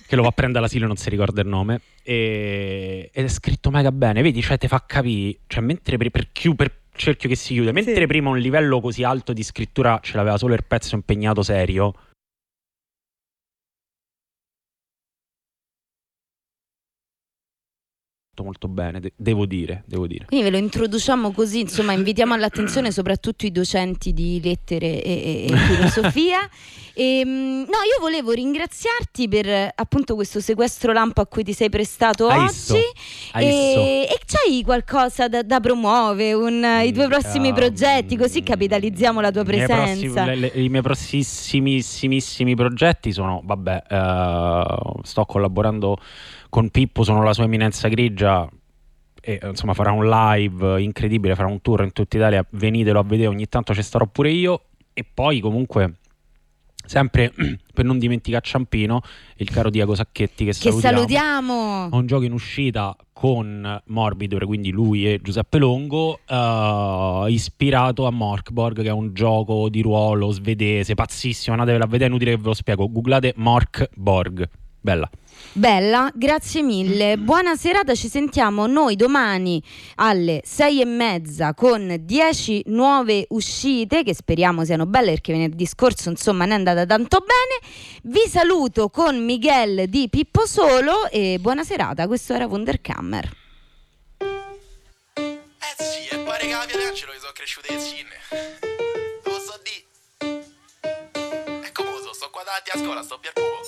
che lo va a prendere all'asilo e non si ricorda il nome, ed è scritto mega bene, vedi, cioè te fa capire, cioè mentre per cerchio che si chiude, mentre prima un livello così alto di scrittura ce l'aveva solo il pezzo impegnato serio, molto bene, devo dire. Quindi ve lo introduciamo così, insomma, invitiamo all'attenzione soprattutto i docenti di lettere e filosofia. No, io volevo ringraziarti per appunto questo sequestro lampo a cui ti sei prestato oggi. E c'hai qualcosa da promuovere, i tuoi prossimi progetti, così capitalizziamo la tua presenza. I miei prossimissimissimi progetti sono, sto collaborando con Pippo, sono la sua eminenza grigia, e insomma farà un live incredibile, farà un tour in tutta Italia, venitelo a vedere, ogni tanto ci starò pure io. E poi comunque sempre per non dimenticare Ciampino, il caro Diego Sacchetti che salutiamo. Ha un gioco in uscita con Morbidor, quindi lui e Giuseppe Longo, ispirato a Morkborg, che è un gioco di ruolo svedese pazzissimo, andatevela a vedere, è inutile che ve lo spiego, googlate Morkborg. Bella, grazie mille, buona serata, ci sentiamo noi domani alle 6:30 con 10 nuove uscite che speriamo siano belle, perché venerdì scorso insomma non è andata tanto bene. Vi saluto con Miguel di Pippo Solo e buona serata, questo era Wunderkammer. Sì, e pare che la Via d'Angelo che sono cresciute le scinne. Lo so di. E come lo so, sto qua davanti a scuola, sto per poco.